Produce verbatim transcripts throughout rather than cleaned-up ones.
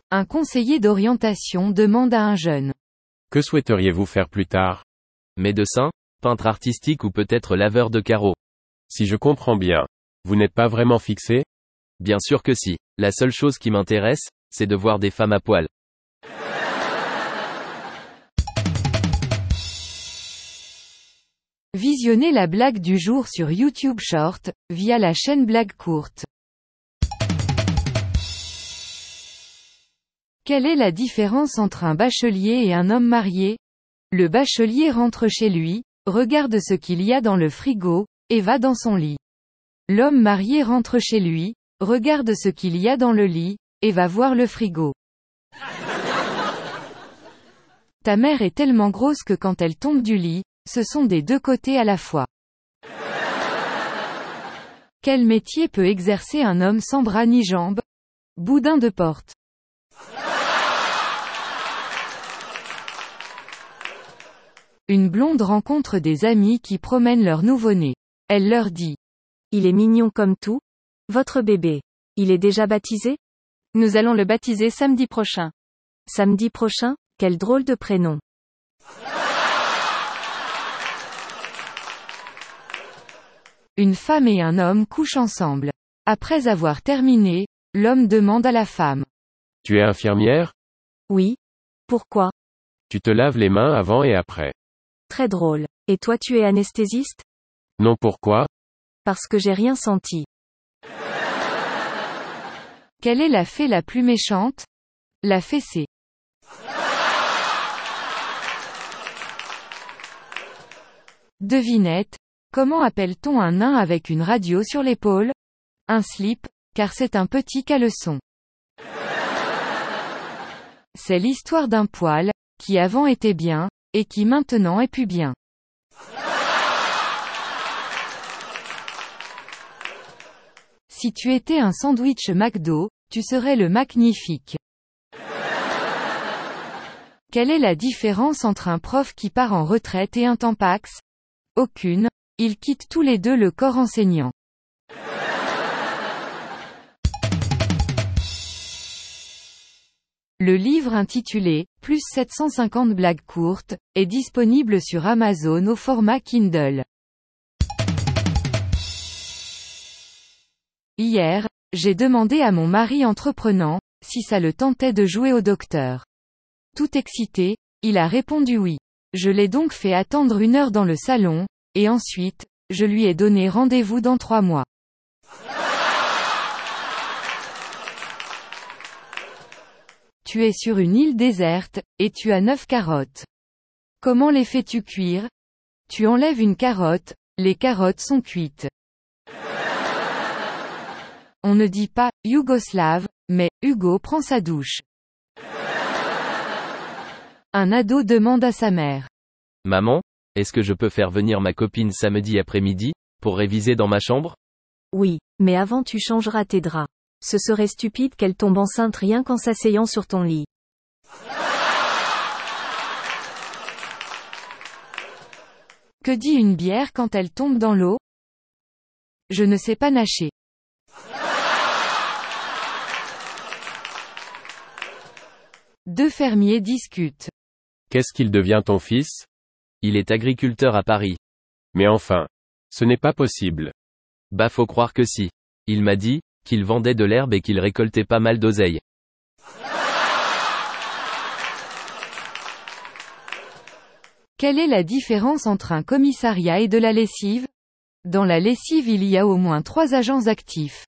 Un conseiller d'orientation demande à un jeune. Que souhaiteriez-vous faire plus tard? Médecin, peintre artistique ou peut-être laveur de carreaux. Si je comprends bien, vous n'êtes pas vraiment fixé? Bien sûr que si. La seule chose qui m'intéresse, c'est de voir des femmes à poil. Visionnez la blague du jour sur YouTube Short, via la chaîne Blague Courte. Quelle est la différence entre un bachelier et un homme marié? Le bachelier rentre chez lui, regarde ce qu'il y a dans le frigo, et va dans son lit. L'homme marié rentre chez lui, regarde ce qu'il y a dans le lit, et va voir le frigo. Ta mère est tellement grosse que quand elle tombe du lit, ce sont des deux côtés à la fois. Quel métier peut exercer un homme sans bras ni jambes? Boudin de porte. Une blonde rencontre des amis qui promènent leur nouveau-né. Elle leur dit: Il est mignon comme tout. Votre bébé. Il est déjà baptisé? Nous allons le baptiser samedi prochain. Samedi prochain? Quel drôle de prénom. Une femme et un homme couchent ensemble. Après avoir terminé, l'homme demande à la femme: Tu es infirmière? Oui. Pourquoi? Tu te laves les mains avant et après. Très drôle. Et toi tu es anesthésiste? Non, pourquoi? Parce que j'ai rien senti. Quelle est la fée la plus méchante? La fessée. Devinette. Comment appelle-t-on un nain avec une radio sur l'épaule? Un slip, car c'est un petit caleçon. C'est l'histoire d'un poil, qui avant était bien, et qui maintenant est plus bien. Si tu étais un sandwich McDo, tu serais le magnifique. Quelle est la différence entre un prof qui part en retraite et un tampax? Aucune. Ils quittent tous les deux le corps enseignant. Le livre intitulé « Plus sept cent cinquante blagues courtes » est disponible sur Amazon au format Kindle. Hier, j'ai demandé à mon mari entreprenant, si ça le tentait de jouer au docteur. Tout excité, il a répondu oui. Je l'ai donc fait attendre une heure dans le salon, et ensuite, je lui ai donné rendez-vous dans trois mois. Tu es sur une île déserte, et tu as neuf carottes. Comment les fais-tu cuire? Tu enlèves une carotte, les carottes sont cuites. On ne dit pas « Yougoslave », mais « Hugo prend sa douche ». Un ado demande à sa mère: Maman, est-ce que je peux faire venir ma copine samedi après-midi, pour réviser dans ma chambre? Oui, mais avant tu changeras tes draps. Ce serait stupide qu'elle tombe enceinte rien qu'en s'asseyant sur ton lit. Que dit une bière quand elle tombe dans l'eau? Je ne sais pas nager. Deux fermiers discutent. Qu'est-ce qu'il devient ton fils? Il est agriculteur à Paris. Mais enfin, ce n'est pas possible. Bah faut croire que si. Il m'a dit qu'il vendait de l'herbe et qu'il récoltait pas mal d'oseille. Quelle est la différence entre un commissariat et de la lessive? Dans la lessive il y a au moins trois agents actifs.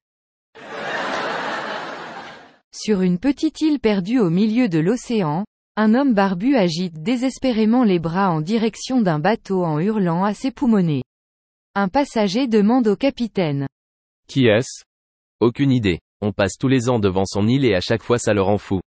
Sur une petite île perdue au milieu de l'océan, un homme barbu agite désespérément les bras en direction d'un bateau en hurlant à ses poumonnets. Un passager demande au capitaine: Qui est-ce? Aucune idée. On passe tous les ans devant son île et à chaque fois ça le rend fou.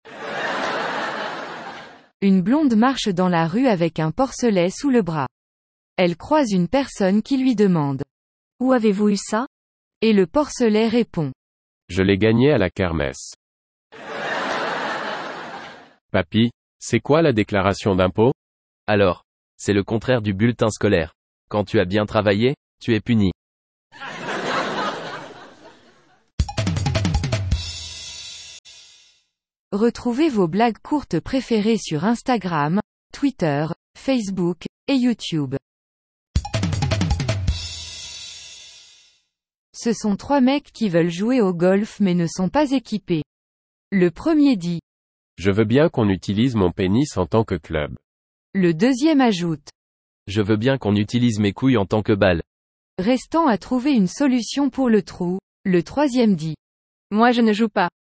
Une blonde marche dans la rue avec un porcelet sous le bras. Elle croise une personne qui lui demande: Où avez-vous eu ça? Et le porcelet répond: Je l'ai gagné à la kermesse. Papy, c'est quoi la déclaration d'impôt? Alors, c'est le contraire du bulletin scolaire. Quand tu as bien travaillé, tu es puni. Retrouvez vos blagues courtes préférées sur Instagram, Twitter, Facebook, et YouTube. Ce sont trois mecs qui veulent jouer au golf mais ne sont pas équipés. Le premier dit. Je veux bien qu'on utilise mon pénis en tant que club. Le deuxième ajoute. Je veux bien qu'on utilise mes couilles en tant que balle. Restant à trouver une solution pour le trou, le troisième dit. Moi je ne joue pas.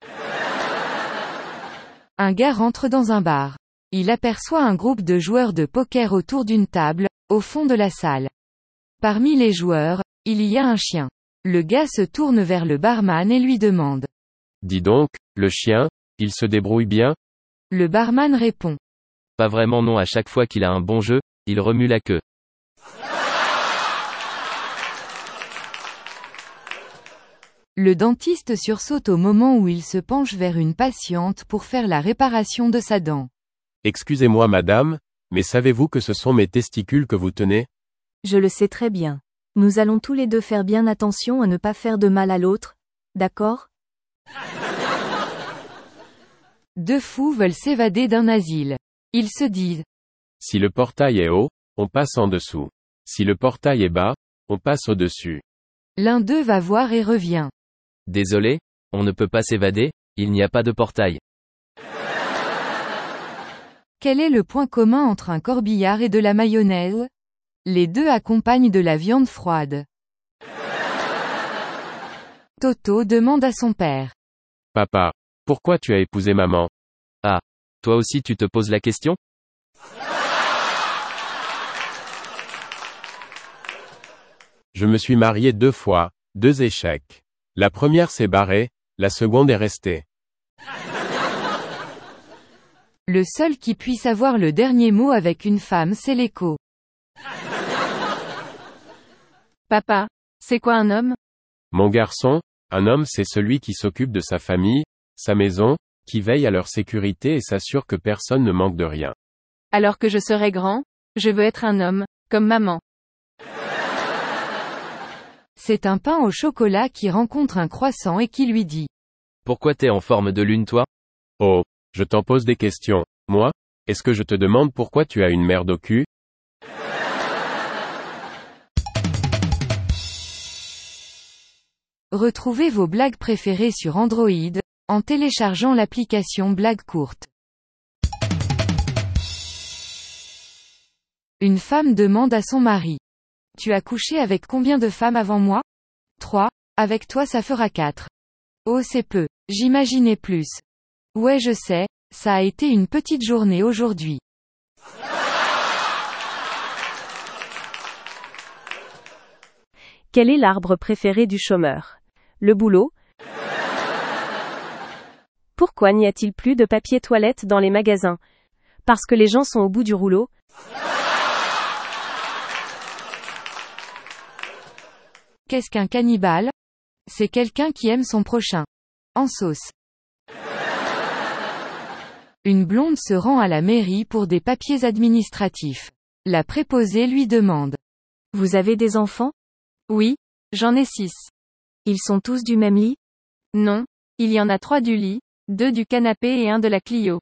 Un gars rentre dans un bar. Il aperçoit un groupe de joueurs de poker autour d'une table, au fond de la salle. Parmi les joueurs, il y a un chien. Le gars se tourne vers le barman et lui demande. Dis donc, le chien, il se débrouille bien? Le barman répond. Pas vraiment non, à chaque fois qu'il a un bon jeu, il remue la queue. Le dentiste sursaute au moment où il se penche vers une patiente pour faire la réparation de sa dent. Excusez-moi madame, mais savez-vous que ce sont mes testicules que vous tenez? Je le sais très bien. Nous allons tous les deux faire bien attention à ne pas faire de mal à l'autre, d'accord? Deux fous veulent s'évader d'un asile. Ils se disent. Si le portail est haut, on passe en dessous. Si le portail est bas, on passe au-dessus. L'un d'eux va voir et revient. Désolé, on ne peut pas s'évader, il n'y a pas de portail. Quel est le point commun entre un corbillard et de la mayonnaise? Les deux accompagnent de la viande froide. Toto demande à son père. Papa, pourquoi tu as épousé maman? Ah, toi aussi tu te poses la question? Je me suis marié deux fois, deux échecs. La première s'est barrée, la seconde est restée. Le seul qui puisse avoir le dernier mot avec une femme c'est l'écho. Papa, c'est quoi un homme? Mon garçon, un homme c'est celui qui s'occupe de sa famille, sa maison, qui veille à leur sécurité et s'assure que personne ne manque de rien. Alors que je serai grand, je veux être un homme, comme maman. C'est un pain au chocolat qui rencontre un croissant et qui lui dit. Pourquoi t'es en forme de lune toi? Oh, je t'en pose des questions. Moi, est-ce que je te demande pourquoi tu as une merde au cul? Retrouvez vos blagues préférées sur Android, en téléchargeant l'application Blagues courtes. Une femme demande à son mari. Tu as couché avec combien de femmes avant moi? Trois. Avec toi ça fera quatre. Oh c'est peu, j'imaginais plus. Ouais je sais, ça a été une petite journée aujourd'hui. Quel est l'arbre préféré du chômeur? Le boulot? Pourquoi n'y a-t-il plus de papier toilette dans les magasins? Parce que les gens sont au bout du rouleau? Qu'est-ce qu'un cannibale? C'est quelqu'un qui aime son prochain. En sauce. Une blonde se rend à la mairie pour des papiers administratifs. La préposée lui demande. Vous avez des enfants? Oui, j'en ai six. Ils sont tous du même lit? Non, il y en a trois du lit, deux du canapé et un de la Clio.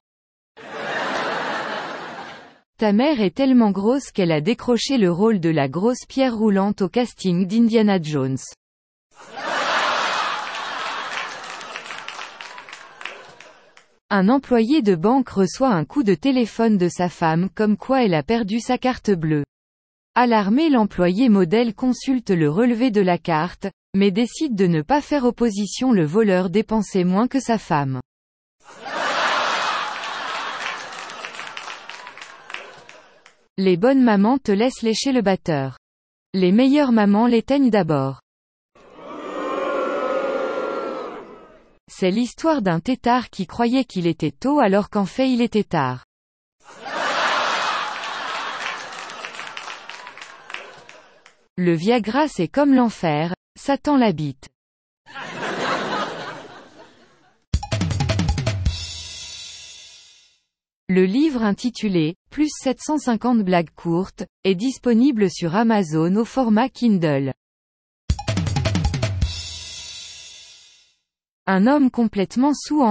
Ta mère est tellement grosse qu'elle a décroché le rôle de la grosse pierre roulante au casting d'Indiana Jones. Un employé de banque reçoit un coup de téléphone de sa femme comme quoi elle a perdu sa carte bleue. Alarmé, l'employé modèle consulte le relevé de la carte, mais décide de ne pas faire opposition. Le voleur dépensait moins que sa femme. Les bonnes mamans te laissent lécher le batteur. Les meilleures mamans l'éteignent d'abord. C'est l'histoire d'un têtard qui croyait qu'il était tôt alors qu'en fait il était tard. Le Viagra c'est comme l'enfer, Satan l'habite. Le livre intitulé « Plus sept cent cinquante blagues courtes » est disponible sur Amazon au format Kindle. Un homme complètement saoul